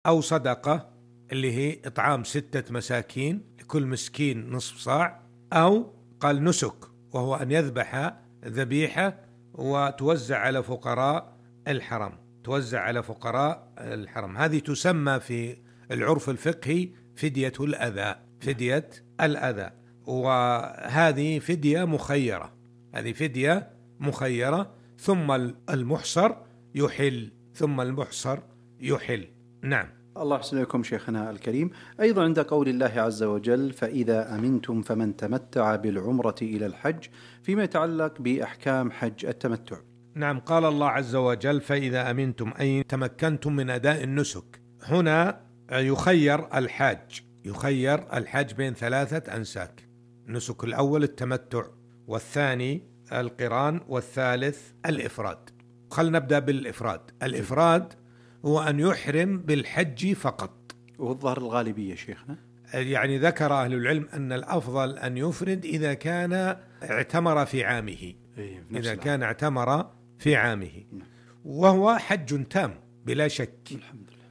أو صدقة اللي هي إطعام 6 مساكين لكل مسكين نصف صاع، أو قال نسك وهو أن يذبح ذبيحة وتوزع على فقراء الحرم، توزع على فقراء الحرم. هذه تسمى في العرف الفقهي فدية الأذى، فدية الأذى. وهذه فدية مخيرة، هذه فدية مخيرة. ثم المحصر يحل، ثم المحصر يحل. نعم. الله يحسن إليكم شيخنا الكريم. أيضا عند قول الله عز وجل فإذا أمنتم فمن تمتع بالعمرة إلى الحج، فيما يتعلق بأحكام حج التمتع. نعم، قال الله عز وجل فإذا أمنتم أي تمكنتم من أداء النسك. هنا يخير الحاج بين 3 أنساك. النسك الأول التمتع، والثاني القران، والثالث الإفراد. خلنا نبدأ بالإفراد. الإفراد هو أن يحرم بالحج فقط، والظاهر الغالبية شيخنا، يعني ذكر أهل العلم أن الأفضل أن يفرد إذا كان اعتمر في عامه، إذا كان اعتمر في عامه، وهو حج تام بلا شك. الحمد لله.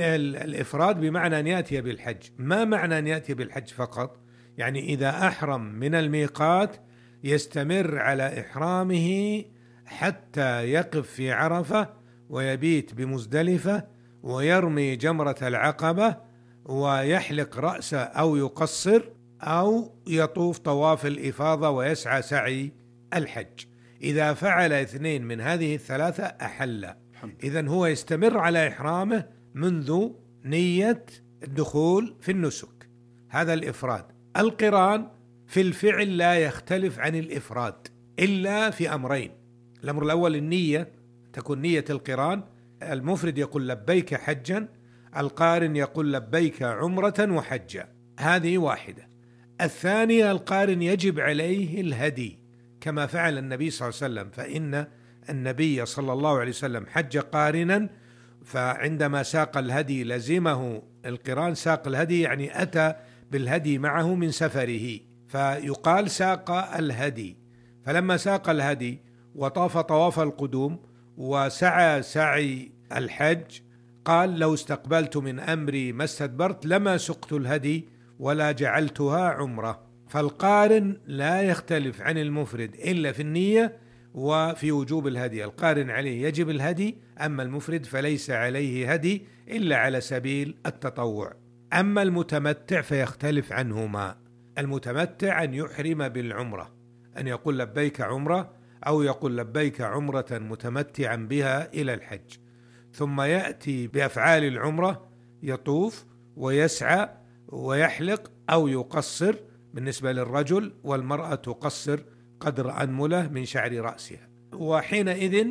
فالإفراد بمعنى أن يأتي بالحج. ما معنى أن يأتي بالحج فقط؟ يعني إذا أحرم من الميقات يستمر على إحرامه حتى يقف في عرفة ويبيت بمزدلفة ويرمي جمرة العقبة ويحلق رأسه أو يقصر أو يطوف طواف الإفاضة ويسعى سعي الحج. إذا فعل 2 من هذه ال3 أحل. إذن هو يستمر على إحرامه منذ نية الدخول في النسك. هذا الإفراد. القران في الفعل لا يختلف عن الإفراد إلا في أمرين. الأمر الأول النية، تكون نية القران، المفرد يقول لبيك حجا، القارن يقول لبيك عمرة وحجا، هذه واحدة. الثانية القارن يجب عليه الهدي كما فعل النبي صلى الله عليه وسلم، فإن النبي صلى الله عليه وسلم حج قارنا، فعندما ساق الهدي لزمه القران. ساق الهدي يعني أتى بالهدي معه من سفره، فيقال ساق الهدي. فلما ساق الهدي وطاف طواف القدوم وسعى سعي الحج قال لو استقبلت من أمري ما استدبرت لما سقت الهدي ولا جعلتها عمرة. فالقارن لا يختلف عن المفرد إلا في النية وفي وجوب الهدي. القارن عليه يجب الهدي، أما المفرد فليس عليه هدي إلا على سبيل التطوع. أما المتمتع فيختلف عنهما. المتمتع أن يحرم بالعمرة، أن يقول لبيك عمرة أو يقول لبيك عمرة متمتعا بها إلى الحج، ثم يأتي بأفعال العمرة، يطوف ويسعى ويحلق أو يقصر بالنسبة للرجل، والمرأة تقصر قدر أنملة من شعر رأسها. وحينئذ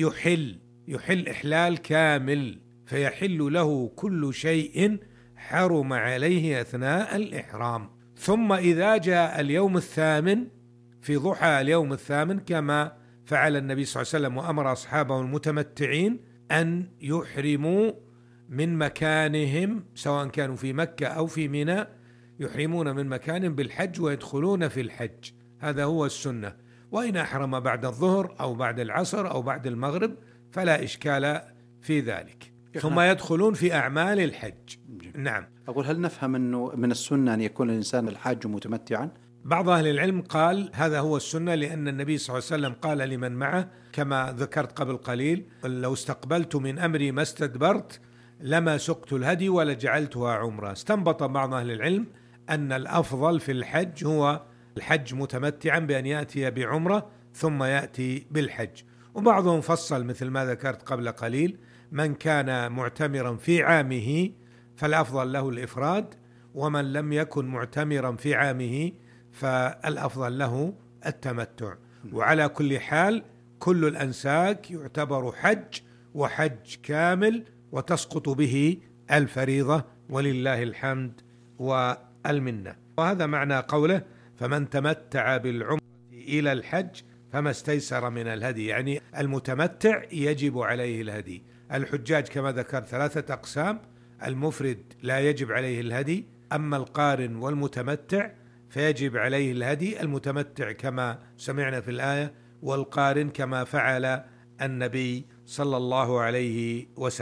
يحل إحلال كامل، فيحل له كل شيء حرم عليه أثناء الإحرام. ثم إذا جاء اليوم الثامن في ضحى اليوم الثامن كما فعل النبي صلى الله عليه وسلم وأمر أصحابه المتمتعين أن يحرموا من مكانهم، سواء كانوا في مكة أو في منى، يحرمون من مكان بالحج ويدخلون في الحج. هذا هو السنة. وإن أحرم بعد الظهر أو بعد العصر أو بعد المغرب فلا إشكال في ذلك، ثم يدخلون في أعمال الحج. نعم. أقول هل نفهم أنه من السنة أن يكون الإنسان الحاج متمتعا؟ بعض أهل العلم قال هذا هو السنة، لأن النبي صلى الله عليه وسلم قال لمن معه كما ذكرت قبل قليل لو استقبلت من أمري ما استدبرت لما سقت الهدي ولا جعلتها عمرة. استنبط بعض أهل العلم أن الأفضل في الحج هو الحج متمتعا بأن يأتي بعمرة ثم يأتي بالحج. وبعضهم فصل مثل ما ذكرت قبل قليل، من كان معتمرا في عامه فالأفضل له الإفراد، ومن لم يكن معتمرا في عامه فالأفضل له التمتع. وعلى كل حال كل الأنساك يعتبر حج، وحج كامل، وتسقط به الفريضة ولله الحمد والمنة. وهذا معنى قوله فمن تمتع بالعمرة إلى الحج فما استيسر من الهدي، يعني المتمتع يجب عليه الهدي. الحجاج كما ذكر 3 أقسام، المفرد لا يجب عليه الهدي، أما القارن والمتمتع فيجب عليه الهدي، المتمتع كما سمعنا في الآية، والقارن كما فعل النبي صلى الله عليه وسلم.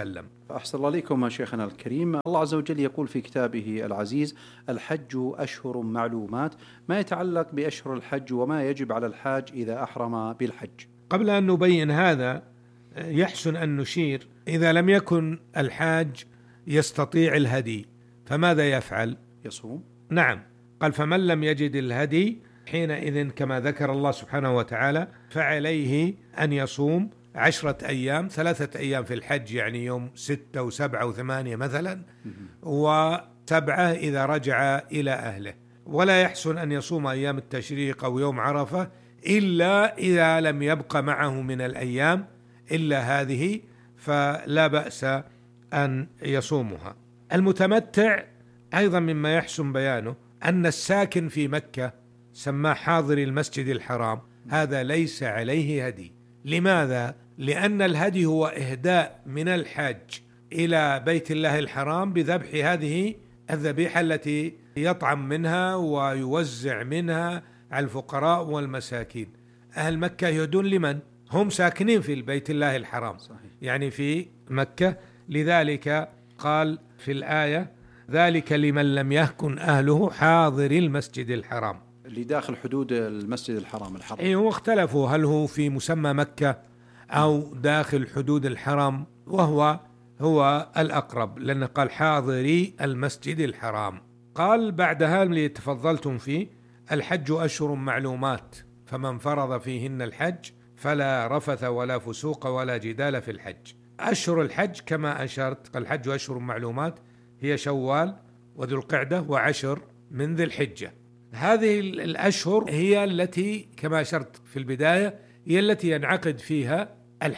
أحسن الله عليكم شيخنا الكريم. الله عز وجل يقول في كتابه العزيز: الحج أشهر معلومات، ما يتعلق بأشهر الحج وما يجب على الحاج إذا أحرم بالحج. قبل أن نبين هذا يحسن أن نشير: إذا لم يكن الحاج يستطيع الهدي فماذا يفعل؟ يصوم. نعم، قال: فمن لم يجد الهدي حينئذ كما ذكر الله سبحانه وتعالى فعليه أن يصوم 10 أيام، 3 أيام في الحج يعني يوم 6 و7 و8 مثلا، و7 إذا رجع إلى أهله. ولا يحسن أن يصوم أيام التشريق أو يوم عرفة إلا إذا لم يبق معه من الأيام إلا هذه، فلا بأس أن يصومها. المتمتع أيضا مما يحسن بيانه أن الساكن في مكة سماه حاضر المسجد الحرام، هذا ليس عليه هدي. لماذا؟ لأن الهدي هو إهداء من الحاج إلى بيت الله الحرام بذبح هذه الذبيحة التي يطعم منها ويوزع منها على الفقراء والمساكين. أهل مكة يهدون لمن؟ هم ساكنين في البيت الله الحرام، صحيح. يعني في مكة. لذلك قال في الآية: ذلك لمن لم يكن أهله حاضر المسجد الحرام، اللي داخل حدود المسجد الحرام. أيوة، واختلفوا هل هو في مسمى مكة أو داخل حدود الحرم، هو الأقرب، لأنه قال حاضري المسجد الحرام. قال بعدها اللي تفضلتم فيه: الحج أشهر معلومات، فمن فرض فيهن الحج فلا رفث ولا فسوق ولا جدال في الحج. أشهر الحج كما أشرت، قال الحج أشهر معلومات، هي شوال وذو القعدة و10 من ذي الحجة. هذه الأشهر هي التي كما أشرت في البداية هي التي ينعقد فيها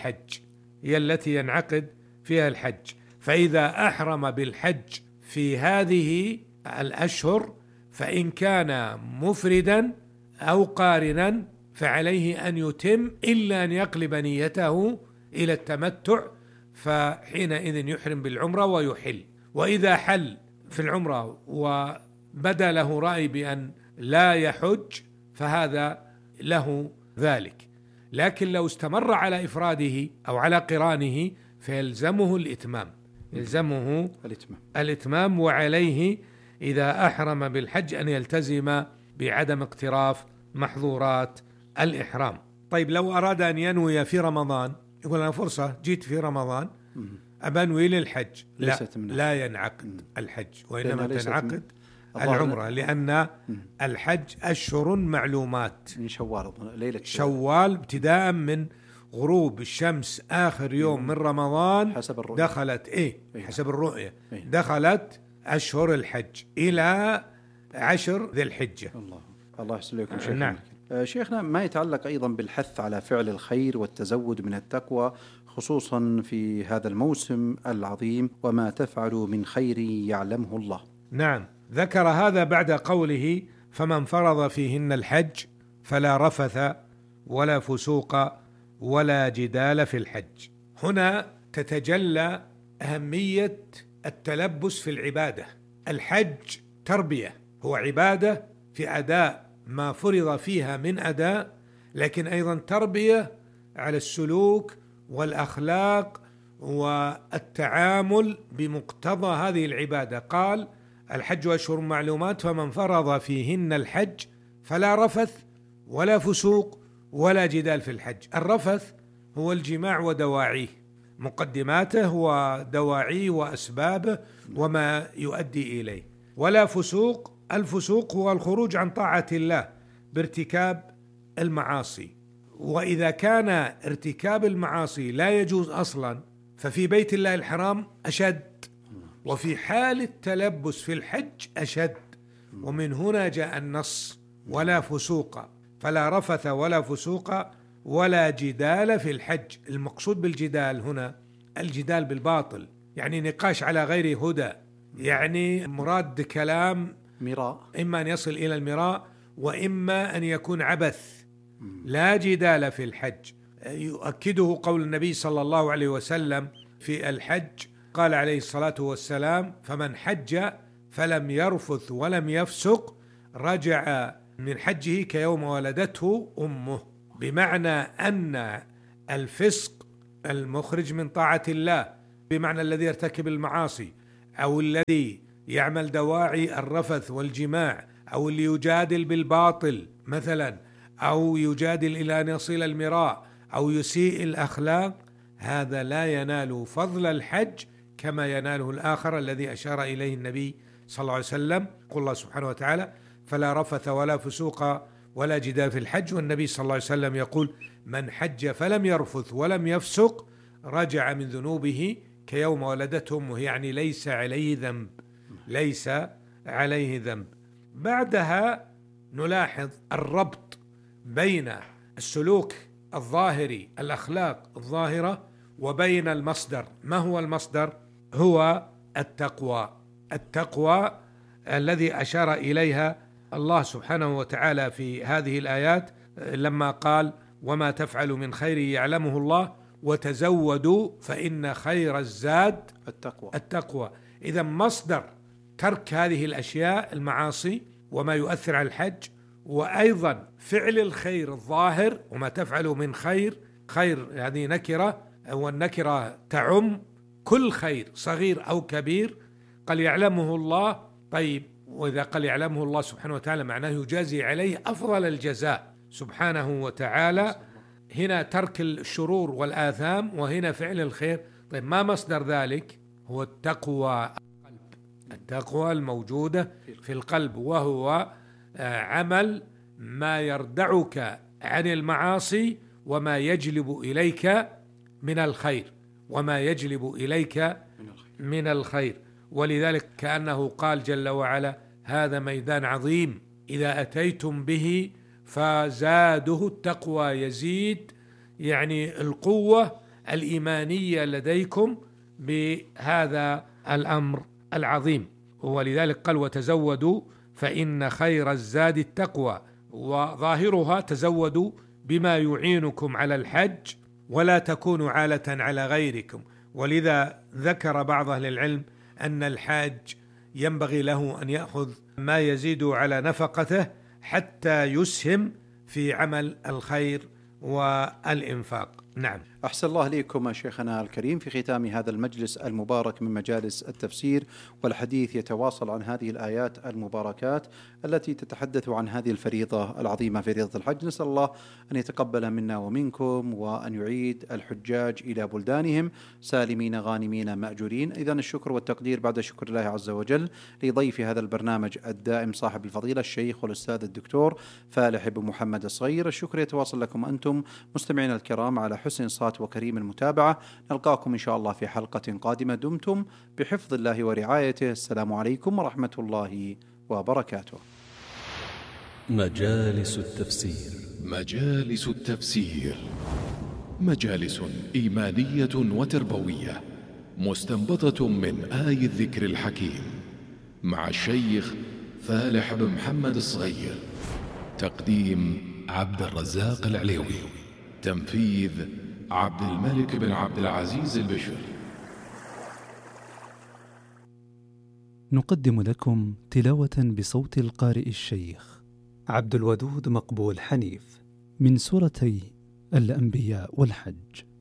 الحج، فإذا أحرم بالحج في هذه الأشهر فإن كان مفردا أو قارنا فعليه أن يتم، إلا أن يقلب نيته إلى التمتع، فحينئذ يحرم بالعمرة ويحل. وإذا حل في العمرة وبدا له رأي بأن لا يحج فهذا له ذلك، لكن لو استمر على إفراده أو على قرانه فيلزمه الإتمام، وعليه إذا أحرم بالحج أن يلتزم بعدم اقتراف محظورات الإحرام. طيب لو أراد أن ينوي في رمضان، يقول أنا فرصة جيت في رمضان أبنوي للحج، لا ينعقد الحج، وإنما تنعقد العمرة، لأن الحج أشهر معلومات من ليلة شوال ابتداء من غروب الشمس آخر يوم من رمضان حسب الرؤية. دخلت حسب الرؤية دخلت أشهر الحج إلى 10 ذي الحجة. الله يسلمكم شيخنا. نعم. شيخنا، ما يتعلق أيضا بالحث على فعل الخير والتزود من التقوى، خصوصا في هذا الموسم العظيم: وما تفعلوا من خير يعلمه الله. نعم، ذكر هذا بعد قوله: فمن فرض فيهن الحج فلا رفث ولا فسوق ولا جدال في الحج. هنا تتجلى أهمية التلبس في العبادة. الحج تربية، هو عبادة في أداء ما فرض فيها من أداء، لكن أيضا تربية على السلوك والأخلاق والتعامل بمقتضى هذه العبادة. قال: الحج أشهر معلومات، فمن فرض فيهن الحج فلا رفث ولا فسوق ولا جدال في الحج. الرفث هو الجماع ودواعيه، مقدماته ودواعيه وأسبابه وما يؤدي إليه. ولا فسوق، الفسوق هو الخروج عن طاعة الله بارتكاب المعاصي. وإذا كان ارتكاب المعاصي لا يجوز أصلا ففي بيت الله الحرام أشد، وفي حال التلبس في الحج أشد. ومن هنا جاء النص: ولا فسوق، فلا رفث ولا فسوق ولا جدال في الحج. المقصود بالجدال هنا الجدال بالباطل، يعني نقاش على غير هدى، يعني مراد كلام مراء، إما أن يصل إلى المراء وإما أن يكون عبث. لا جدال في الحج. يؤكده قول النبي صلى الله عليه وسلم في الحج، قال عليه الصلاة والسلام: فمن حج فلم يرفث ولم يفسق رجع من حجه كيوم ولدته أمه. بمعنى أن الفسق المخرج من طاعة الله بمعنى الذي يرتكب المعاصي، أو الذي يعمل دواعي الرفث والجماع، أو اللي يجادل بالباطل مثلا، أو يجادل إلى أن يصل المراء، أو يسيء الأخلاق، هذا لا ينال فضل الحج كما يناله الآخر الذي أشار إليه النبي صلى الله عليه وسلم. قل الله سبحانه وتعالى: فلا رفث ولا فسوق ولا جدال في الحج. والنبي صلى الله عليه وسلم يقول: من حج فلم يرفث ولم يفسق رجع من ذنوبه كيوم ولدته أمه، يعني ليس عليه ذنب، ليس عليه ذنب. بعدها نلاحظ الربط بين السلوك الظاهري، الأخلاق الظاهرة، وبين المصدر. ما هو المصدر؟ هو التقوى. التقوى الذي أشار إليها الله سبحانه وتعالى في هذه الآيات لما قال: وما تفعل من خير يعلمه الله وتزودوا فإن خير الزاد التقوى. إذا مصدر ترك هذه الأشياء المعاصي وما يؤثر على الحج، وأيضا فعل الخير الظاهر. وما تفعل من خير، خير هذه نكرة، والنكرة تعم كل خير صغير أو كبير. قال يعلمه الله. طيب، وإذا قال يعلمه الله سبحانه وتعالى معناه يجازي عليه أفضل الجزاء سبحانه وتعالى. هنا ترك الشرور والآثام، وهنا فعل الخير. طيب، ما مصدر ذلك؟ هو التقوى. التقوى الموجودة في القلب، وهو عمل ما يردعك عن المعاصي وما يجلب إليك من الخير، وما يجلب إليك من الخير. ولذلك كأنه قال جل وعلا: هذا ميدان عظيم إذا أتيتم به فزاده التقوى، يزيد يعني القوة الإيمانية لديكم بهذا الأمر العظيم. ولذلك قال: وتزودوا فإن خير الزاد التقوى. وظاهرها تزودوا بما يعينكم على الحج ولا تكونوا عالة على غيركم. ولذا ذكر بعض أهل العلم أن الحاج ينبغي له أن يأخذ ما يزيد على نفقته حتى يسهم في عمل الخير والإنفاق. نعم. أحسن الله إليكم شيخنا الكريم. في ختام هذا المجلس المبارك من مجالس التفسير والحديث يتواصل عن هذه الآيات المباركات التي تتحدث عن هذه الفريضة العظيمة، فريضة الحج. نسأل الله أن يتقبل منا ومنكم، وأن يعيد الحجاج إلى بلدانهم سالمين غانمين مأجورين. إذن الشكر والتقدير بعد شكر الله عز وجل لضيف هذا البرنامج الدائم صاحب الفضيلة الشيخ والأستاذ الدكتور فالح بن محمد الصغير. الشكر يتواصل لكم أنتم مستمعين الكرام على حسن صوت وكريم المتابعة. نلقاكم إن شاء الله في حلقة قادمة. دمتم بحفظ الله ورعايته. السلام عليكم ورحمة الله وبركاته. مجالس التفسير. مجالس التفسير مجالس إيمانية وتربوية مستنبطة من آي الذكر الحكيم مع الشيخ فالح بن محمد الصغير. تقديم عبد الرزاق العليوي. تنفيذ عبد الملك بن عبد العزيز البشر. نقدم لكم تلاوة بصوت القارئ الشيخ عبد الودود مقبول حنيف من سورتي الأنبياء والحج.